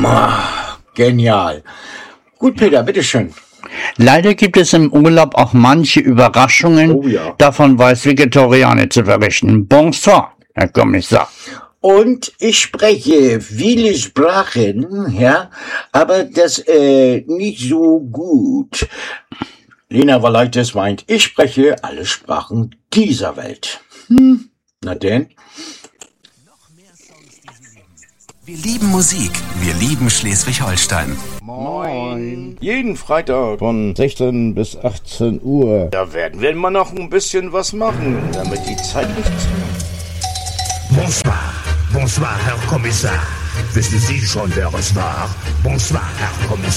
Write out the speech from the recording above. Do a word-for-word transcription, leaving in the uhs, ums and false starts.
Ah, genial. Gut, Peter, bitteschön. Leider gibt es im Urlaub auch manche Überraschungen. Oh ja. Davon weiß Vegetarianer zu berichten. Bonsoir, Herr Kommissar. Und ich spreche viele Sprachen, ja, aber das äh, nicht so gut. Lena Valaitis meint, ich spreche alle Sprachen dieser Welt. Hm, na denn? Wir lieben Musik, wir lieben Schleswig-Holstein. Moin. Jeden Freitag von sechzehn bis achtzehn Uhr. Da werden wir mal noch ein bisschen was machen, damit die Zeit nicht zu... Bonsoir, bonsoir, Herr Kommissar. Wissen Sie schon, wer es war? Bonsoir, Herr Kommissar.